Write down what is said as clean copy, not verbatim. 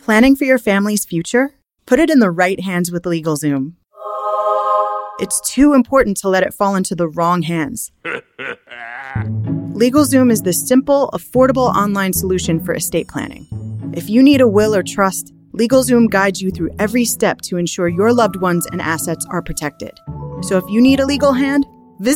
Planning for your family's future? Put it in the right hands with LegalZoom. It's too important to let it fall into the wrong hands. LegalZoom is the simple, affordable online solution for estate planning. If you need a will or trust, LegalZoom guides you through every step to ensure your loved ones and assets are protected. So if you need a legal hand,